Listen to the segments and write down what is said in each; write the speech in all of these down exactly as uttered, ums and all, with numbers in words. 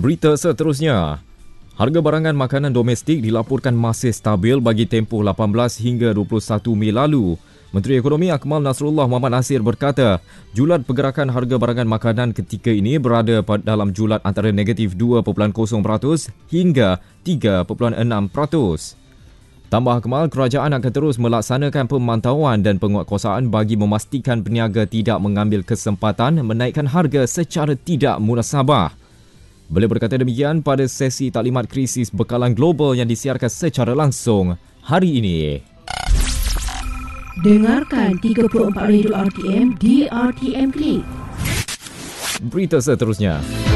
Berita seterusnya. Harga barangan makanan domestik dilaporkan masih stabil bagi tempoh lapan belas hingga dua puluh satu Mei lalu. Menteri Ekonomi Akmal Nasrullah Muhammad Nasir berkata, julat pergerakan harga barangan makanan ketika ini berada dalam julat antara negatif dua perpuluhan kosong peratus hingga tiga perpuluhan enam peratus. Tambah Akmal, kerajaan akan terus melaksanakan pemantauan dan penguatkuasaan bagi memastikan peniaga tidak mengambil kesempatan menaikkan harga secara tidak munasabah. Beliau berkata demikian pada sesi taklimat krisis bekalan global yang disiarkan secara langsung hari ini. Dengarkan tiga puluh empat Radio R T M di R T M Click. Berita seterusnya.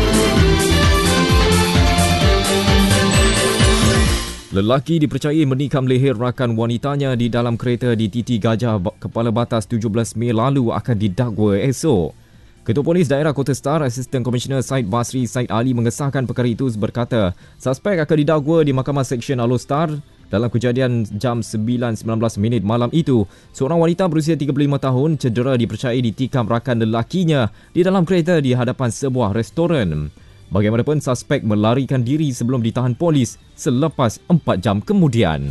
Lelaki dipercayai menikam leher rakan wanitanya di dalam kereta di Titi Gajah Kepala Batas tujuh belas Mei lalu akan didakwa esok. Ketua Polis Daerah Kota Star, Asisten Komisioner Said Basri Said Ali mengesahkan perkara itu berkata, suspek akan didakwa di Mahkamah Seksyen Alor Star. Dalam kejadian jam sembilan sembilan belas minit malam itu, seorang wanita berusia tiga puluh lima tahun cedera dipercayai ditikam rakan lelakinya di dalam kereta di hadapan sebuah restoran. Bagaimanapun, suspek melarikan diri sebelum ditahan polis selepas empat jam kemudian.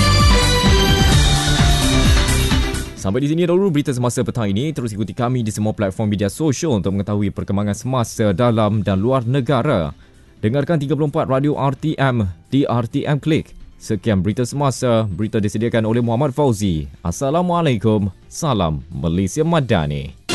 Sampai di sini dahulu berita semasa petang ini. Terus ikuti kami di semua platform media sosial untuk mengetahui perkembangan semasa dalam dan luar negara. Dengarkan tiga puluh empat Radio R T M di R T M Click. Sekian berita semasa, berita disediakan oleh Muhammad Fauzi. Assalamualaikum, salam Malaysia Madani.